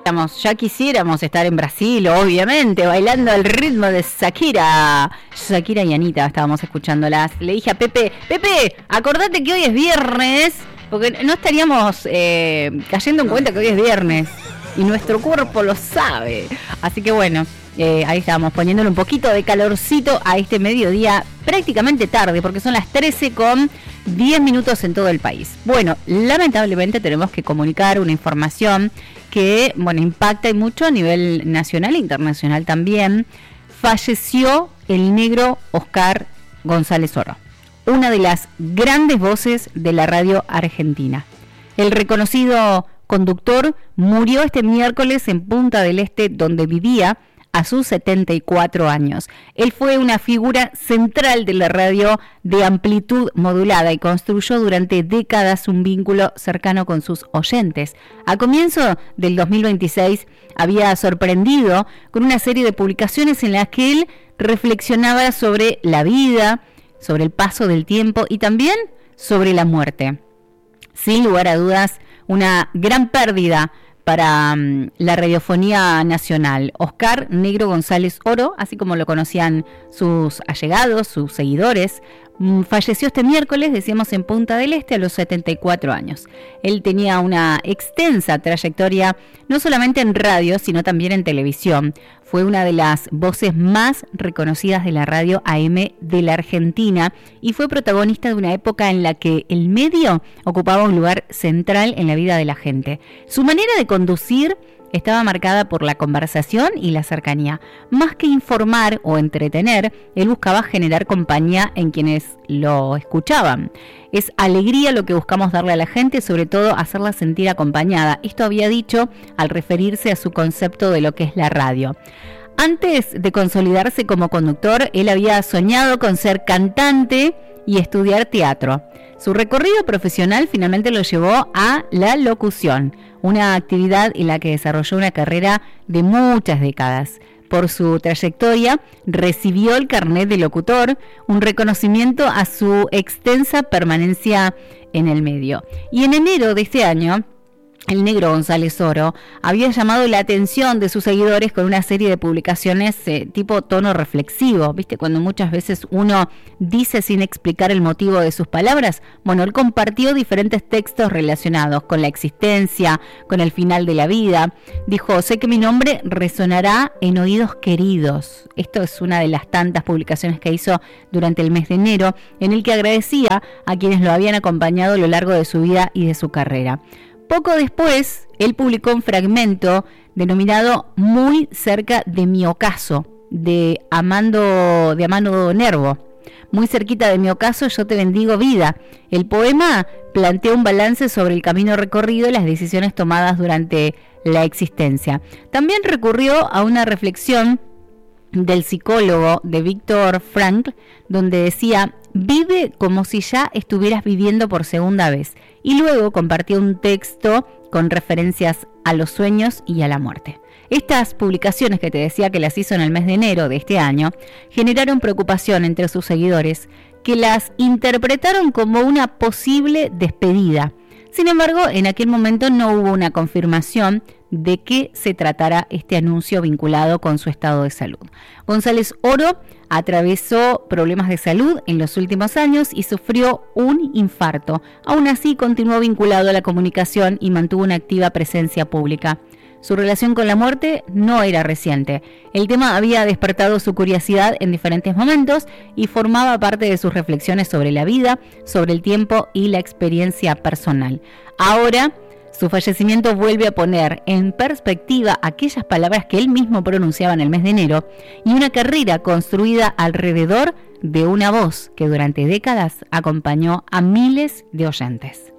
Ya quisiéramos estar en Brasil, obviamente, bailando al ritmo de Shakira. Shakira y Anita estábamos escuchándolas. Le dije a Pepe, acordate que hoy es viernes, porque no estaríamos cayendo en cuenta que hoy es viernes. Y nuestro cuerpo lo sabe. Así que bueno, ahí estábamos poniéndole un poquito de calorcito a este mediodía, prácticamente tarde, porque son las 13:10 en todo el país. Bueno, lamentablemente tenemos que comunicar una información que, bueno, impacta y mucho a nivel nacional e internacional también. Falleció el negro Oscar González Oro, una de las grandes voces de la radio argentina. El reconocido conductor murió este miércoles en Punta del Este, donde vivía a sus 74 años. Él fue una figura central de la radio de amplitud modulada y construyó durante décadas un vínculo cercano con sus oyentes. A comienzo del 2026 había sorprendido con una serie de publicaciones en las que él reflexionaba sobre la vida, sobre el paso del tiempo y también sobre la muerte. Sin lugar a dudas, una gran pérdida para la radiofonía nacional. Oscar Negro González Oro, así como lo conocían sus allegados, sus seguidores, falleció este miércoles, decíamos, en Punta del Este a los 74 años. Él tenía una extensa trayectoria, no solamente en radio, sino también en televisión. Fue una de las voces más reconocidas de la radio AM de la Argentina y fue protagonista de una época en la que el medio ocupaba un lugar central en la vida de la gente. Su manera de conducir estaba marcada por la conversación y la cercanía. Más que informar o entretener, él buscaba generar compañía en quienes lo escuchaban. Es alegría lo que buscamos darle a la gente, sobre todo hacerla sentir acompañada. Esto había dicho al referirse a su concepto de lo que es la radio. Antes de consolidarse como conductor, él había soñado con ser cantante y estudiar teatro. Su recorrido profesional finalmente lo llevó a la locución, una actividad en la que desarrolló una carrera de muchas décadas. Por su trayectoria, recibió el carnet de locutor, un reconocimiento a su extensa permanencia en el medio. Y en enero de este año, el negro González Oro había llamado la atención de sus seguidores con una serie de publicaciones tipo tono reflexivo, ¿viste? Cuando muchas veces uno dice sin explicar el motivo de sus palabras. Bueno, él compartió diferentes textos relacionados con la existencia, con el final de la vida. Dijo, sé que mi nombre resonará en oídos queridos. Esto es una de las tantas publicaciones que hizo durante el mes de enero, en el que agradecía a quienes lo habían acompañado a lo largo de su vida y de su carrera. Poco después, él publicó un fragmento denominado Muy cerca de mi ocaso, de Amando Nervo. Muy cerquita de mi ocaso, yo te bendigo vida. El poema plantea un balance sobre el camino recorrido y las decisiones tomadas durante la existencia. También recurrió a una reflexión del psicólogo de Viktor Frankl, donde decía, vive como si ya estuvieras viviendo por segunda vez. Y luego compartió un texto con referencias a los sueños y a la muerte. Estas publicaciones que te decía que las hizo en el mes de enero de este año generaron preocupación entre sus seguidores, que las interpretaron como una posible despedida. Sin embargo, en aquel momento no hubo una confirmación de qué se tratará este anuncio vinculado con su estado de salud. González Oro atravesó problemas de salud en los últimos años y sufrió un infarto. Aún así, continuó vinculado a la comunicación y mantuvo una activa presencia pública. Su relación con la muerte no era reciente. El tema había despertado su curiosidad en diferentes momentos y formaba parte de sus reflexiones sobre la vida, sobre el tiempo y la experiencia personal. Ahora, su fallecimiento vuelve a poner en perspectiva aquellas palabras que él mismo pronunciaba en el mes de enero y una carrera construida alrededor de una voz que durante décadas acompañó a miles de oyentes.